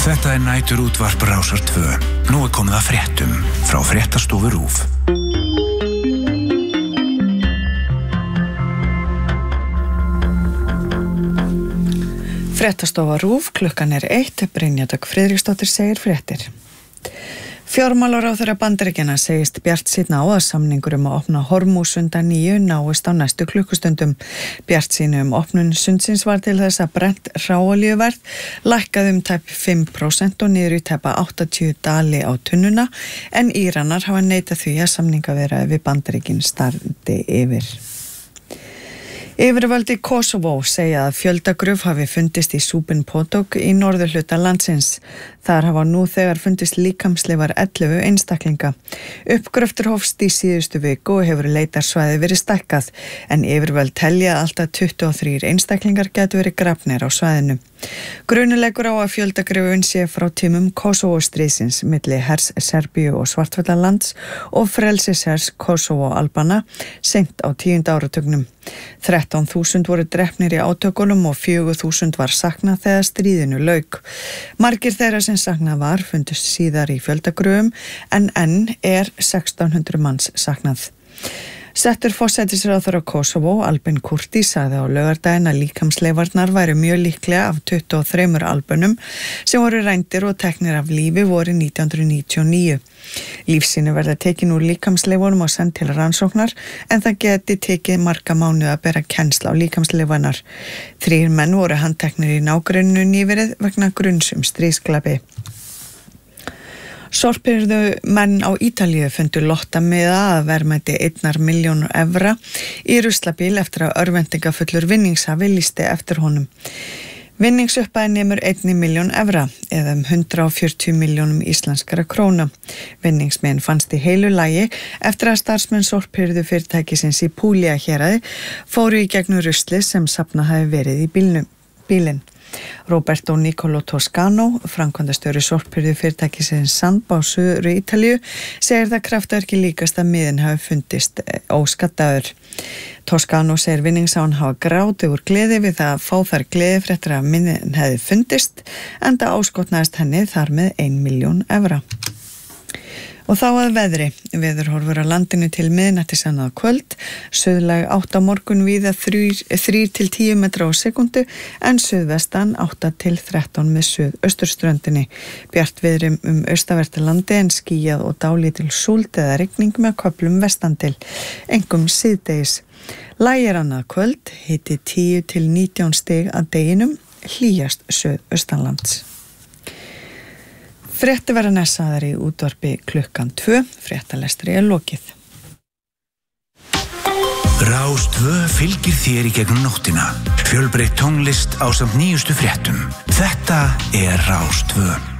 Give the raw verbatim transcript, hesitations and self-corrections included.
Þetta er nætur útvarp Rásar tvö. Nú er komið að fréttum frá Fréttastofu RÚV. Fréttastofa RÚV, klukkan er eitt, Brynja Dögg Friðriksdóttir segir fréttir. Fjármálaráðherra Bandaríkjanna segist bjartsýnn á að samningur um að opna Hormússund að nýju náist á næstu klukkustundum. Bjartsýni um opnun sundsins var til þess að brent hráolíuverð lækkaði um tæp fimm prósent og niður í tæpa áttatíu dali á tunnuna, en Íranar hafa neitað því að samningaviðræður við Bandaríkin standi yfir. Yfirvöld í Kosovo segja að fjöldagröf hafi fundist í Súpin Potok í norðurhluta landsins. Þar hafa nú þegar fundist líkamsleifar ellefu einstaklinga. Uppgröftur hófst í síðustu viku og hefur leitarsvæði verið stækkað, en yfirvöld telja að alltaf tuttugu og þrír einstaklingar gætu verið grafnir á svæðinu. Grunulegur á að fjöldagröfun sé frá tímum Kosovo-stríðsins milli hers Serbíu og Svartfjallalands og frelsishers Kosovo-Albana seint á tíunda áratugnum. þrettán þúsund voru drepnir í átökunum og fjögur þúsund var saknað þegar stríðinu lauk. Margir þeirra sem saknað var fundust síðar í fjöldagröfum, en enn er sextán hundruð manns saknað. Settur forsætisráðherra Kosovo, Albin Kurti, sagði á laugardaginn að líkamsleifarnar væru mjög líklega af tuttugu og þremur Albönum sem voru rændir og teknir af lífi vorið nítján hundruð níutíu og níu. Lífsýni verða tekin úr líkamsleifunum og send til rannsóknar, en það geti tekið marga mánuði að bera kennsl á líkamsleifarnar. Þrír menn voru handteknir í nágrenninu nýverið vegna gruns um stríðsglæpi. Sorphirðu menn á Ítalíu fundu lottamiða að verðmæti einnar milljón evra í ruslabíl eftir að örvæntingafullur vinningshafi lýsti eftir honum. Vinningsupphæðin nemur einni milljón evra eða um hundrað og fjörutíu milljónum íslenskra króna. Vinningsmenn fannst í heilu lagi eftir að starfsmenn sorphirðu fyrirtækisins í Puglia héraði fóru í gegnum ruslið sem safnað hafi verið í bílnum, bílinn. Roberto Nicolo Toscano, framkvæmdastjóri sorphirðu fyrirtækisins Sandbá suður í Ítalíu, segir það kraftaverki líkast að miðinn hafi fundist óskaddaður. Toscano segir vinningshafan hafa grátið úr gleði við það að fá þær gleðifréttir að miðinn hefði fundist, enda áskotnaðist henni þar með ein milljón evra. Og þá að veðri. Veðurhorfur á landinu til miðnættis annað kvöld, suðlæg átta morgun víða þrír til tíu metra á sekundu, en suðvestan átta til þrettán með suðausturströndinni. Bjart viðri um austanvertu landi en skýjað og dálítil súld eða rigning með köflum vestan til, einkum síðdegis. Lægir annað kvöld, hiti tíu til nítján stig að deginum, hlýjast suðaustanlands. Frétti verða nessaðar í útvarpi klukkan tvö, fréttalestri er lokið. Rás tvö fylgir þér í gegnum nóttina. Fjölbreytt tónlist ásamt nýjustu fréttum. Þetta er Rás tvö.